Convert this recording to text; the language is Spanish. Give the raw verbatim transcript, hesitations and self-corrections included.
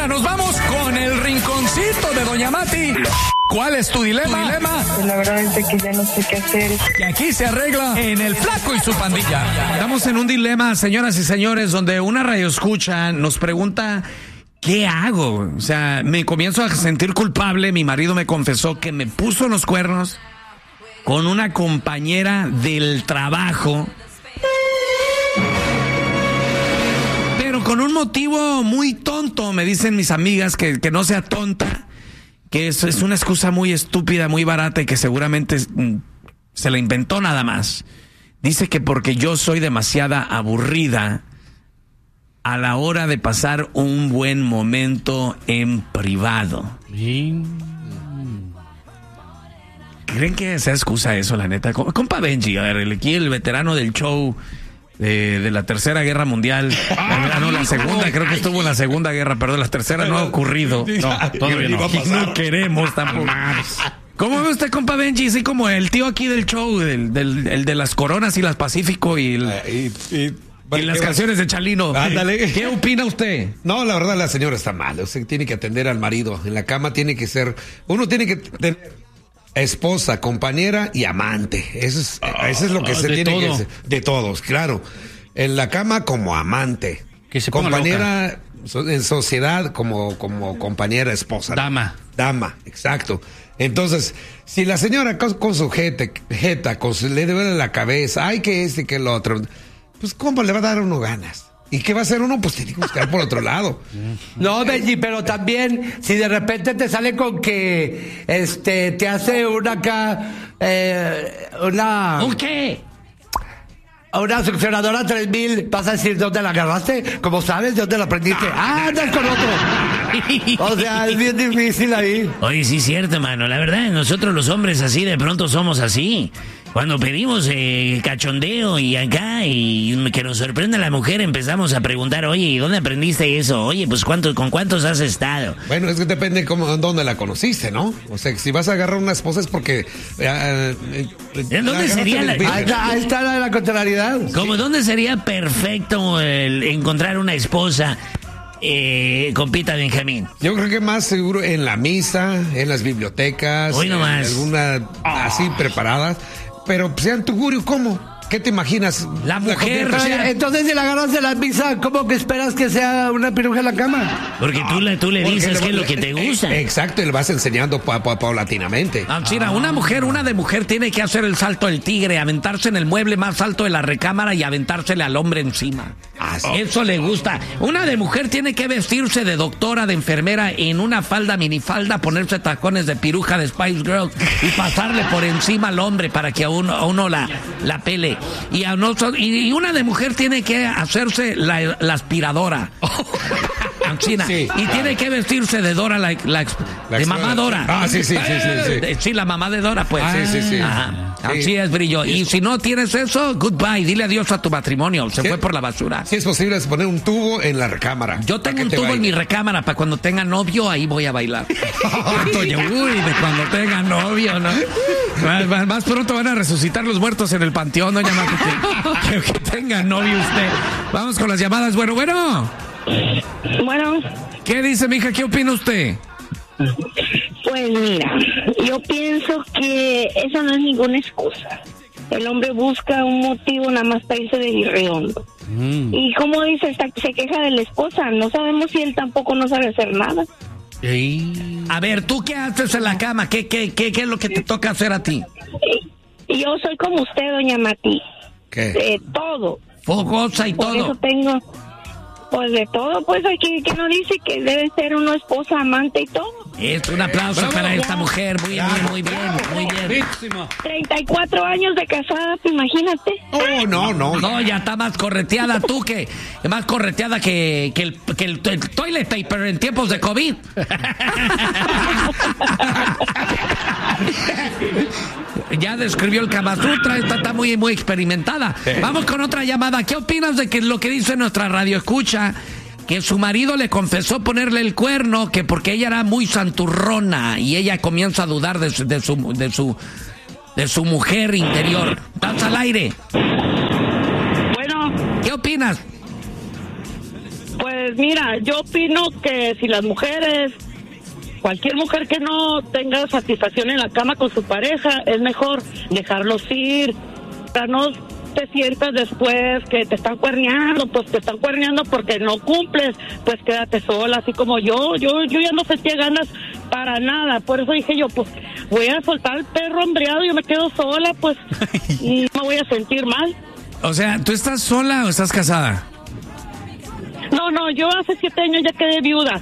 nos vamos con el rinconcito de Doña Mati. ¿Cuál es tu dilema? dilema? Pues la verdad es que ya no sé qué hacer. Que aquí se arregla en El Flaco y su pandilla. Estamos en un dilema, señoras y señores, donde una radioescucha nos pregunta... ¿Qué hago? O sea, me comienzo a sentir culpable. Mi marido me confesó que me puso los cuernos con una compañera del trabajo. Pero con un motivo muy tonto, me dicen mis amigas, que, que no sea tonta. Que eso es una excusa muy estúpida, muy barata y que seguramente se la inventó nada más. Dice que porque yo soy demasiada aburrida a la hora de pasar un buen momento en privado. ¿Sí? ¿Creen que sea excusa eso, la neta? Compa Benji, a ver, aquí el veterano del show de, de la Tercera Guerra Mundial. Ah, no, la segunda, creo que estuvo en la Segunda Guerra, perdón, la tercera no ha ocurrido. No, todavía no. No queremos tampoco. ¿Cómo ve usted, compa Benji? Así como el tío aquí del show, del, del, el de las Coronas y las Pacífico y... El, y, y... Y las canciones de Chalino. Ándale. ¿Qué opina usted? No, la verdad la señora está mal. Usted tiene que atender al marido. En la cama tiene que ser... Uno tiene que tener esposa, compañera y amante. Eso es, oh, eso es lo que oh, se tiene todo. que hacer. De todos, claro. En la cama como amante. Que se compañera loca. En sociedad como, como compañera esposa. Dama. Dama, exacto. Entonces, si la señora con, con su jeta, jeta con su, le duele la cabeza, ay, que este, que el otro... Pues, ¿cómo le va a dar a uno ganas? ¿Y qué va a hacer uno? Pues tiene que buscar por otro lado. No, Benji, pero también, si de repente te sale con que este te hace una acá, eh, una... ¿Un qué? Una succionadora tres mil, vas a decir dónde la agarraste, como sabes, dónde la aprendiste. Ah, andas con otro. O sea, es bien difícil ahí. Oye, sí es cierto, mano. La verdad, nosotros los hombres así de pronto somos así. Cuando pedimos eh, cachondeo y acá y que nos sorprenda la mujer, empezamos a preguntar, oye, ¿y dónde aprendiste eso? Oye, pues ¿cuántos, ¿con cuántos has estado? Bueno, es que depende cómo, dónde la conociste, ¿no? O sea, si vas a agarrar una esposa es porque... Eh, eh, ¿En dónde sería la...? Ahí está, ahí está la, la contrariedad. ¿Cómo, sí. ¿Dónde sería perfecto el encontrar una esposa... Eh, compita Benjamín? Yo creo que más seguro en la misa, en las bibliotecas, hoy no en más. alguna así preparadas, pero sean tugurio, ¿cómo? ¿Qué te imaginas? La mujer. La o sea, entonces, si la agarras de la misa, ¿cómo que esperas que sea una piruja en la cama? Porque tú le, tú le dices qué es lo que te gusta. Exacto, y le vas enseñando pa, pa, paulatinamente. Ah, Chira, ah. una mujer, una de mujer tiene que hacer el salto del tigre, aventarse en el mueble más alto de la recámara y aventársele al hombre encima. Ah, sí. Eso le gusta. Una de mujer tiene que vestirse de doctora, de enfermera, en una falda, minifalda, ponerse tacones de piruja de Spice Girls y pasarle por encima al hombre para que a uno, a uno la, la pele. Y, a nosotros, y una de mujer tiene que hacerse la, la aspiradora. China. Sí. Y ah. tiene que vestirse de Dora, la, la, la de mamá Dora. Ah, sí, sí, sí, sí, sí. Sí, la mamá de Dora, pues. Ah, sí, sí, sí. Ajá. Sí. Así es, brillo. Y si no tienes eso, goodbye. Dile adiós a tu matrimonio. Se sí. fue por la basura. Sí, es posible es poner un tubo en la recámara. Yo tengo un tubo baile. en mi recámara para cuando tenga novio, ahí voy a bailar. Oye, uy, de cuando tenga novio, ¿no? Más, más pronto van a resucitar los muertos en el panteón, doña Mati. Que, que, que tenga novio usted. Vamos con las llamadas. Bueno, bueno. Bueno. ¿Qué dice, mija? ¿Qué opina usted? Pues mira, yo pienso que esa no es ninguna excusa. El hombre busca un motivo nada más para irse de irredondo. Mm. Y como dice, está, se queja de la esposa. No sabemos si él tampoco no sabe hacer nada. Ey. A ver, ¿tú qué haces en la cama? ¿Qué, qué, qué, qué es lo que te toca hacer a ti? Yo soy como usted, doña Mati. ¿Qué? De todo. Fogosa y Por todo. Por eso tengo... Pues de todo, pues aquí que no dice que debe ser una esposa amante y todo. Es un aplauso Bravo. para esta mujer, muy bien, muy bien, muy bien. treinta y cuatro años de casada, imagínate. Oh, no, no. No, ya está más correteada tú que, más correteada que, que, el, que el, el toilet paper en tiempos de COVID. Ya describió el Kama Sutra, esta está muy, muy experimentada. Sí. Vamos con otra llamada. ¿Qué opinas de que lo que dice nuestra radio escucha? Que su marido le confesó ponerle el cuerno, que porque ella era muy santurrona y ella comienza a dudar de su, de su, de su, de su mujer interior. ¿Estás al aire? Bueno. ¿Qué opinas? Pues Pues mira, yo opino que si las mujeres, cualquier mujer que no tenga satisfacción en la cama con su pareja, es mejor dejarlos ir, para no te sientas después que te están cuerneando, pues te están cuerneando porque no cumples, pues quédate sola, así como yo, yo, yo ya no sentía ganas para nada, por eso dije yo, pues voy a soltar al perro hambreado, yo me quedo sola, pues, y no me voy a sentir mal. O sea, ¿tú estás sola o estás casada? No, no, yo hace siete años ya quedé viuda.